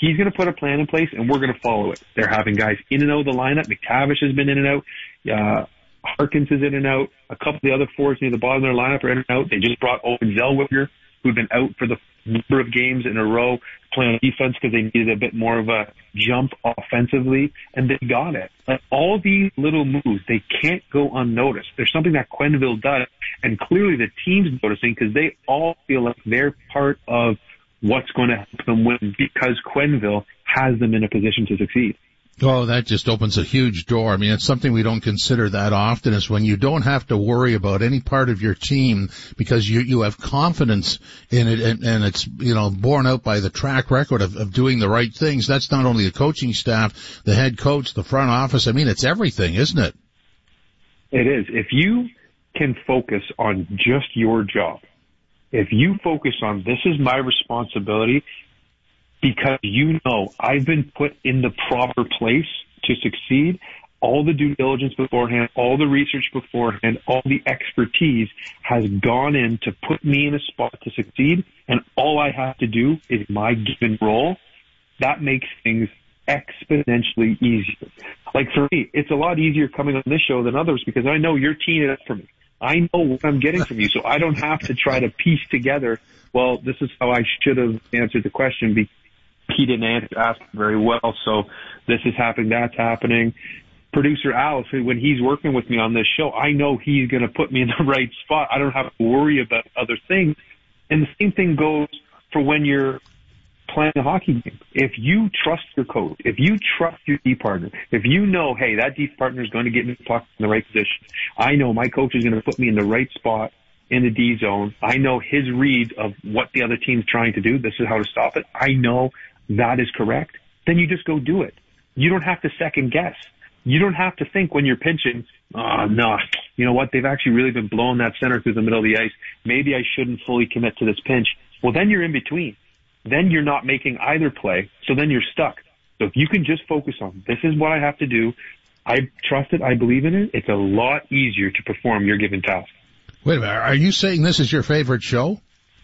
He's going to put a plan in place, and we're going to follow it. They're having guys in and out of the lineup. McTavish has been in and out. Harkins is in and out. A couple of the other forwards near the bottom of their lineup are in and out. They just brought Owen Zellweger, who'd been out for the number of games in a row, playing on defense because they needed a bit more of a jump offensively, and they got it. Like, all these little moves, they can't go unnoticed. There's something that Quenneville does, and clearly the team's noticing because they all feel like they're part of what's going to help them win because Quenneville has them in a position to succeed. Oh, that just opens a huge door. I mean, it's something we don't consider that often, is when you don't have to worry about any part of your team because you have confidence in it, and it's, borne out by the track record of doing the right things. That's not only the coaching staff, the head coach, the front office. I mean, it's everything, isn't it? It is. If you can focus on just your job, if you focus on this is my responsibility, because I've been put in the proper place to succeed, all the due diligence beforehand, all the research beforehand, all the expertise has gone in to put me in a spot to succeed, and all I have to do is my given role. That makes things exponentially easier. Like for me, it's a lot easier coming on this show than others because I know you're teeing it up for me. I know what I'm getting from you, so I don't have to try to piece together, well, this is how I should have answered the question because he didn't ask very well, so this is happening, that's happening. Producer Al, when he's working with me on this show, I know he's going to put me in the right spot. I don't have to worry about other things. And the same thing goes for when you're playing a hockey game. If you trust your coach, if you trust your D partner, if you know, hey, that D partner is going to get me the puck in the right position, I know my coach is going to put me in the right spot in the D zone. I know his read of what the other team's trying to do. This is how to stop it. I know that is correct. Then you just go do it. You don't have to second guess. You don't have to think when you're pinching, oh, no, you know what? They've actually really been blowing that center through the middle of the ice. Maybe I shouldn't fully commit to this pinch. Well, then you're in between. Then you're not making either play, so then you're stuck. So if you can just focus on, this is what I have to do, I trust it, I believe in it, it's a lot easier to perform your given task. Wait a minute, are you saying this is your favorite show?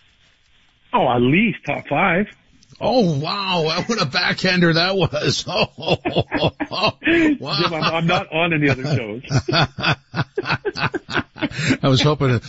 Oh, at least top 5. Oh, wow, what a backhander that was. Oh, wow. Jim, I'm not on any other shows. I was hoping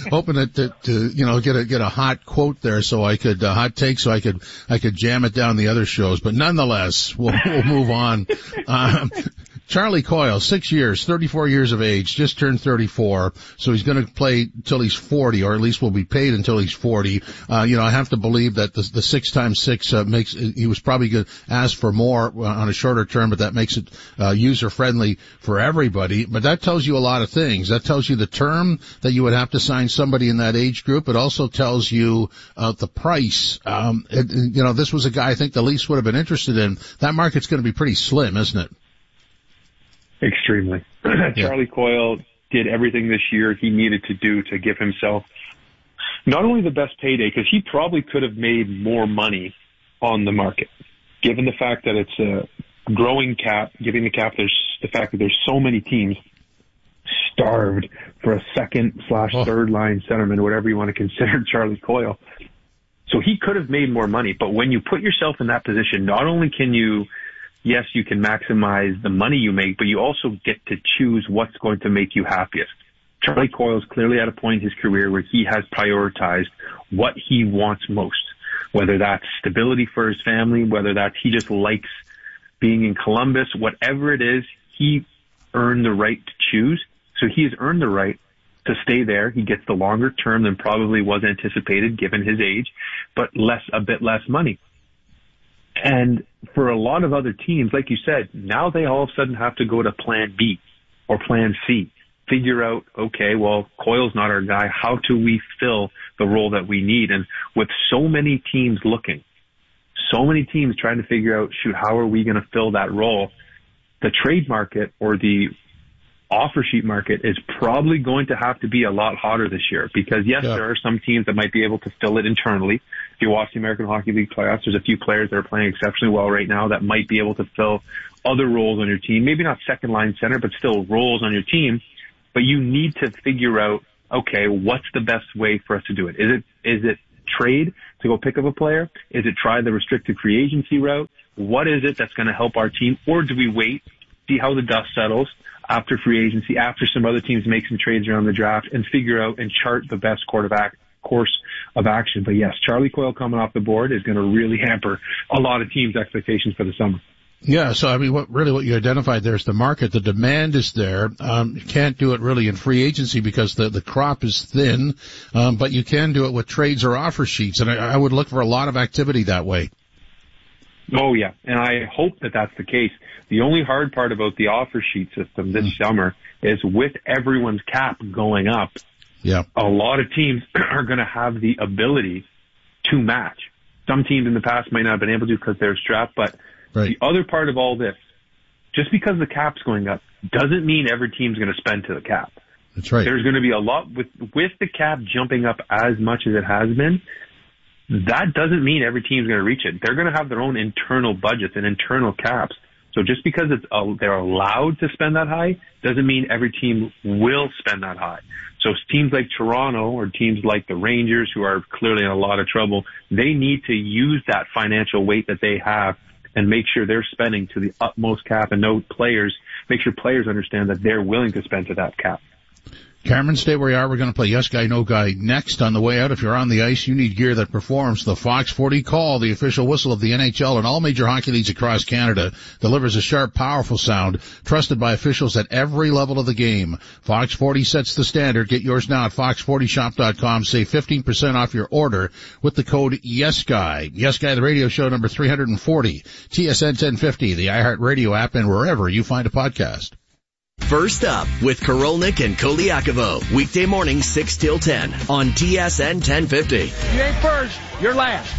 to get a hot quote there so I could, hot take so I could jam it down the other shows. But nonetheless, we'll move on. Charlie Coyle, 6 years, 34 years of age, just turned 34, so he's going to play till he's 40, or at least will be paid until he's 40. I have to believe that the 6 times 6 makes, he was probably going to ask for more on a shorter term, but that makes it user friendly for everybody. But that tells you a lot of things. That tells you the term that you would have to sign somebody in that age group. It also tells you the price. This was a guy I think the Leafs would have been interested in. That market's going to be pretty slim, isn't it? Extremely. Charlie Coyle did everything this year he needed to do to give himself not only the best payday, because he probably could have made more money on the market, given the fact that it's a growing cap, given the fact that there's so many teams starved for a second/third line centerman, whatever you want to consider Charlie Coyle. So he could have made more money, but when you put yourself in that position, not only can you can maximize the money you make, but you also get to choose what's going to make you happiest. Charlie Coyle's clearly at a point in his career where he has prioritized what he wants most, whether that's stability for his family, whether that's he just likes being in Columbus, whatever it is, he earned the right to choose. So he has earned the right to stay there. He gets the longer term than probably was anticipated given his age, but a bit less money. And for a lot of other teams, like you said, now they all of a sudden have to go to plan B or plan C. Figure out, okay, well, Coyle's not our guy. How do we fill the role that we need? And with so many teams looking, so many teams trying to figure out, how are we going to fill that role? The trade market or the offer sheet market is probably going to have to be a lot hotter this year because, there are some teams that might be able to fill it internally. If you watch the American Hockey League playoffs, there's a few players that are playing exceptionally well right now that might be able to fill other roles on your team. Maybe not second line center, but still roles on your team. But you need to figure out, okay, what's the best way for us to do it? Is it trade to go pick up a player? Is it try the restricted free agency route? What is it that's going to help our team? Or do we wait, see how the dust settles after free agency, after some other teams make some trades around the draft, and figure out and chart the best course of action? But yes, Charlie Coyle coming off the board is going to really hamper a lot of teams' expectations for the summer. Yeah, so I mean, what you identified there is the market. The demand is there. You can't do it really in free agency because the crop is thin, but you can do it with trades or offer sheets, and I would look for a lot of activity that way. Oh yeah, and I hope that that's the case. The only hard part about the offer sheet system this summer is with everyone's cap going up, a lot of teams are going to have the ability to match. Some teams in the past might not have been able to because they're strapped, but the other part of all this, just because the cap's going up, doesn't mean every team's going to spend to the cap. That's right. There's going to be a lot with the cap jumping up as much as it has been. That doesn't mean every team's going to reach it. They're going to have their own internal budgets and internal caps. So just because they're allowed to spend that high doesn't mean every team will spend that high. So teams like Toronto or teams like the Rangers, who are clearly in a lot of trouble, they need to use that financial weight that they have and make sure they're spending to the utmost cap, and make sure players understand that they're willing to spend to that cap. Cameron, stay where you are. We're going to play Yes Guy, No Guy next. On the way out, if you're on the ice, you need gear that performs. The Fox 40 Call, the official whistle of the NHL and all major hockey leagues across Canada, delivers a sharp, powerful sound trusted by officials at every level of the game. Fox 40 sets the standard. Get yours now at fox40shop.com. Save 15% off your order with the code Yes Guy. Yes Guy, the radio show number 340, TSN 1050, the iHeartRadio app, and wherever you find a podcast. First Up with Korolnik and Koliakovo. Weekday morning 6 till 10 on TSN 1050. You ain't first, you're last.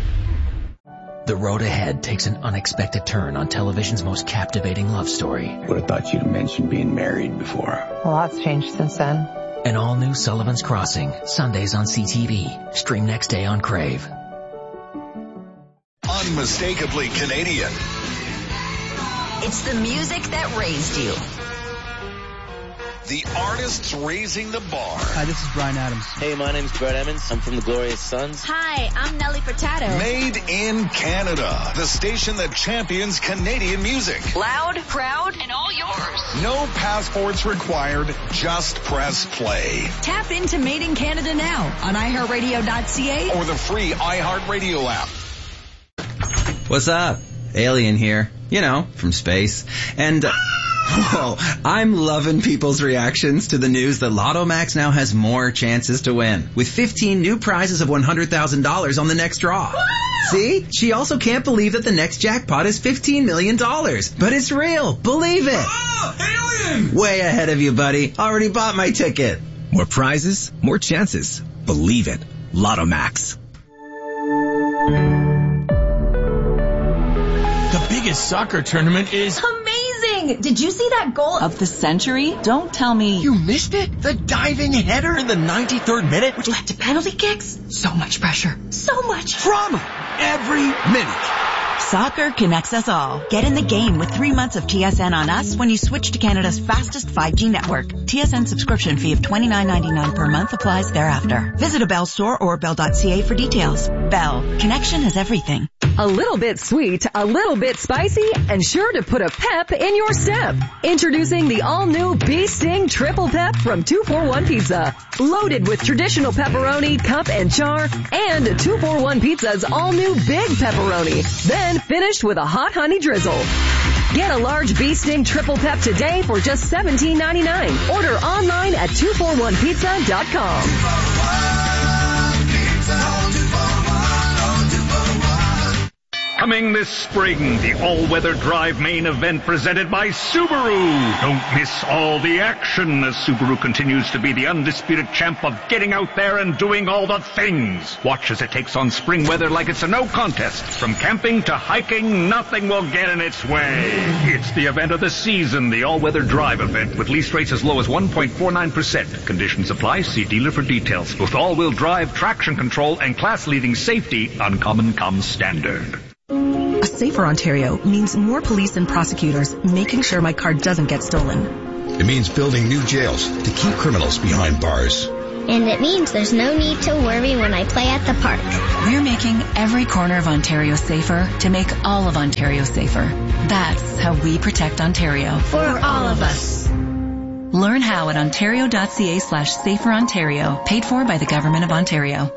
The road ahead takes an unexpected turn on television's most captivating love story. Would have thought you'd have mentioned being married before. A lot's changed since then. An all-new Sullivan's Crossing, Sundays on CTV. Stream next day on Crave. Unmistakably Canadian. It's the music that raised you. The artists raising the bar. Hi, this is Bryan Adams. Hey, my name's Brett Emmons. I'm from the Glorious Sons. Hi, I'm Nelly Furtado. Made in Canada. The station that champions Canadian music. Loud, proud, and all yours. No passports required. Just press play. Tap into Made in Canada now on iHeartRadio.ca or the free iHeartRadio app. What's up? Alien here. You know, from space. And... whoa, I'm loving people's reactions to the news that Lotto Max now has more chances to win, with 15 new prizes of $100,000 on the next draw. See? She also can't believe that the next jackpot is $15 million. But it's real. Believe it. Oh, alien! Way ahead of you, buddy. Already bought my ticket. More prizes, more chances. Believe it. Lotto Max. The biggest soccer tournament is... amazing! Did you see that goal of the century? Don't tell me. You missed it? The diving header in the 93rd minute? Which led to penalty kicks? So much pressure. So much drama. Every minute. Soccer connects us all. Get in the game with 3 months of TSN on Us when you switch to Canada's fastest 5G network. TSN subscription fee of $29.99 per month applies thereafter. Visit a Bell store or bell.ca for details. Bell. Connection has everything. A little bit sweet, a little bit spicy, and sure to put a pep in your step. Introducing the all-new Bee Sting Triple Pep from 241 Pizza. Loaded with traditional pepperoni, cup, and char, and 241 Pizza's all-new Big Pepperoni. Then finished with a hot honey drizzle. Get a large Bee Sting Triple Pep today for just $17.99. Order online at 241pizza.com. Coming this spring, the all-weather drive main event presented by Subaru. Don't miss all the action as Subaru continues to be the undisputed champ of getting out there and doing all the things. Watch as it takes on spring weather like it's a no contest. From camping to hiking, nothing will get in its way. It's the event of the season, the all-weather drive event, with lease rates as low as 1.49%. Conditions apply. See dealer for details. With all-wheel drive, traction control, and class-leading safety, Uncommon comes standard. A safer Ontario means more police and prosecutors making sure my car doesn't get stolen. It means building new jails to keep criminals behind bars. and it means there's no need to worry when I play at the park. We're making every corner of Ontario safer to make all of Ontario safer. That's how we protect Ontario. For all of us. Learn how at ontario.ca/saferontario, paid for by the Government of Ontario.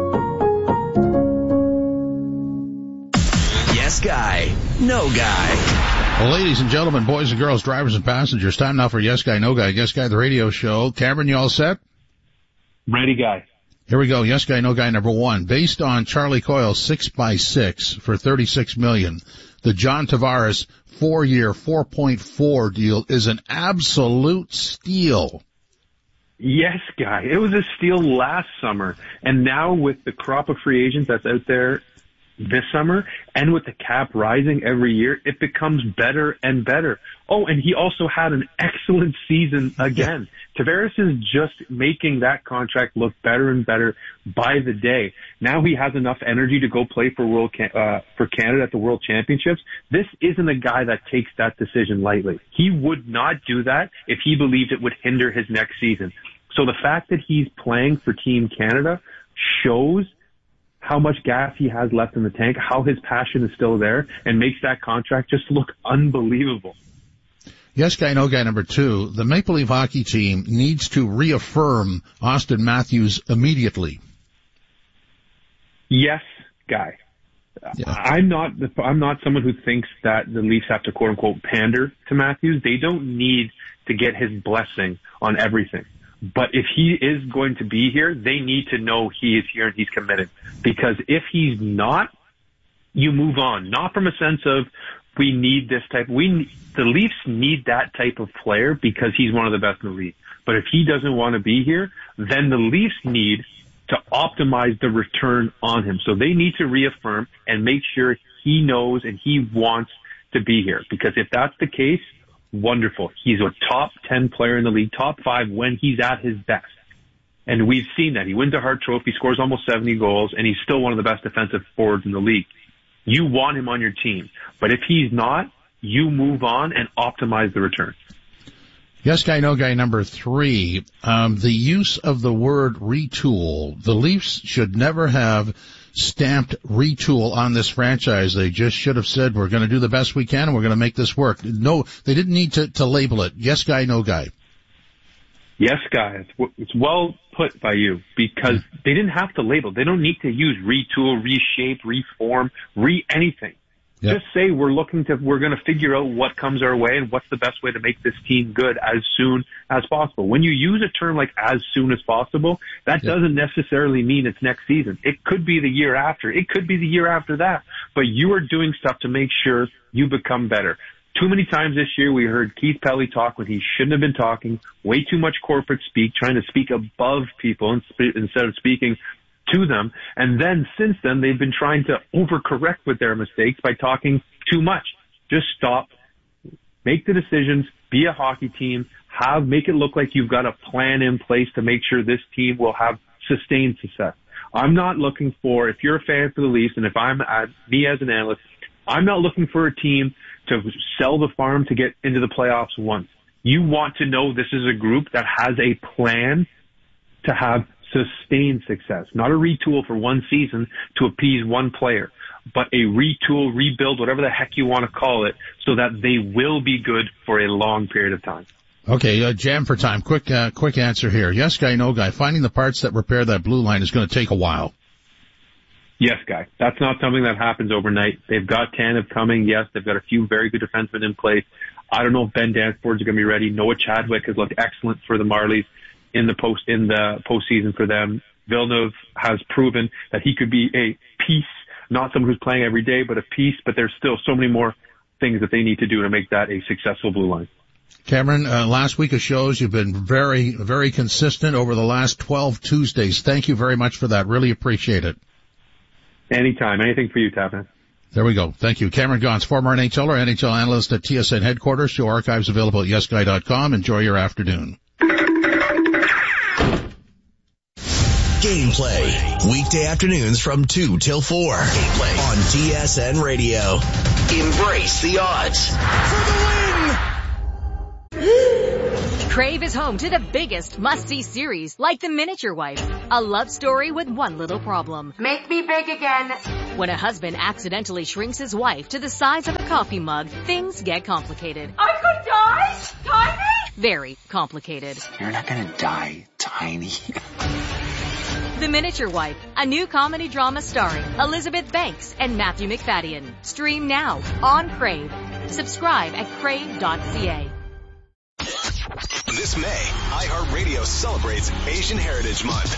Yes guy, no guy. Well, ladies and gentlemen, boys and girls, drivers and passengers, time now for Yes Guy, No Guy. Yes Guy, the radio show. Cameron, you all set? Ready, guy. Here we go. Yes Guy, No Guy number 1. Based on Charlie Coyle's 6x6 for $36 million, the John Tavares 4-year, $4.4 deal is an absolute steal. Yes, guy. It was a steal last summer. And now with the crop of free agents that's out there this summer, and with the cap rising every year, it becomes better and better. Oh, and he also had an excellent season again. Tavares is just making that contract look better and better by the day. Now he has enough energy to go play for for Canada at the World Championships. This isn't a guy that takes that decision lightly. He would not do that if he believed it would hinder his next season. So the fact that he's playing for Team Canada shows how much gas he has left in the tank, how his passion is still there, and makes that contract just look unbelievable. Yes Guy, No Guy number 2. The Maple Leaf hockey team needs to reaffirm Austin Matthews immediately. Yes, guy. Yeah. I'm not someone who thinks that the Leafs have to quote unquote pander to Matthews. They don't need to get his blessing on everything. But if he is going to be here, they need to know he is here and he's committed. Because if he's not, you move on. Not from a sense of we need this type. The Leafs need that type of player because he's one of the best in the league. But if he doesn't want to be here, then the Leafs need to optimize the return on him. So they need to reaffirm and make sure he knows and he wants to be here. Because if that's the case, wonderful. He's a top 10 player in the league, top 5 when he's at his best. And we've seen that. He wins a Hart Trophy, scores almost 70 goals, and he's still one of the best defensive forwards in the league. You want him on your team. But if he's not, you move on and optimize the return. Yes Guy, No Guy number 3. The use of the word retool. The Leafs should never have stamped retool on this franchise. They just should have said, we're going to do the best we can and we're going to make this work. No, they didn't need to label it. Yes Guy, No Guy. Yes, guy. It's well put by you because they didn't have to label. They don't need to use retool, reshape, reform, anything. Yep. Just say we're going to figure out what comes our way and what's the best way to make this team good as soon as possible. When you use a term like as soon as possible, that doesn't necessarily mean it's next season. It could be the year after. It could be the year after that. But you are doing stuff to make sure you become better. Too many times this year we heard Keith Pelly talk when he shouldn't have been talking, way too much corporate speak, trying to speak above people instead of speaking to them. And then since then, they've been trying to overcorrect with their mistakes by talking too much. Just stop, make the decisions, be a hockey team, make it look like you've got a plan in place to make sure this team will have sustained success. I'm not looking for, if you're a fan for the Leafs and if I'm me as an analyst, I'm not looking for a team to sell the farm to get into the playoffs once. You want to know this is a group that has a plan to have sustained success, not a retool for one season to appease one player, but a retool, rebuild, whatever the heck you want to call it, so that they will be good for a long period of time. Okay, jam for time. Quick answer here. Yes Guy, No Guy. Finding the parts that repair that blue line is going to take a while. Yes, guy. That's not something that happens overnight. They've got Tanev coming. Yes, they've got a few very good defensemen in place. I don't know if Ben Danforth's going to be ready. Noah Chadwick has looked excellent for the Marlies in the postseason for them. Villeneuve has proven that he could be a piece, not someone who's playing every day, but a piece. But there's still so many more things that they need to do to make that a successful blue line. Cameron, last week of shows, you've been very, very consistent over the last 12 Tuesdays. Thank you very much for that. Really appreciate it. Anytime. Anything for you, Tapman. There we go. Thank you. Cameron Gaunce, former NHLer, NHL analyst at TSN headquarters. Show archives available at yesguy.com. Enjoy your afternoon. Gameplay. Weekday afternoons from 2 till 4. Gameplay on TSN Radio. Embrace the odds. For the win! Crave is home to the biggest must-see series like The Miniature Wife, a love story with one little problem. Make me big again. When a husband accidentally shrinks his wife to the size of a coffee mug, things get complicated. I could die? Tiny? Very complicated. You're not gonna die, Tiny. The Miniature Wife, a new comedy drama starring Elizabeth Banks and Matthew McFadden. Stream now on Crave. Subscribe at crave.ca. This May, iHeartRadio celebrates Asian Heritage Month.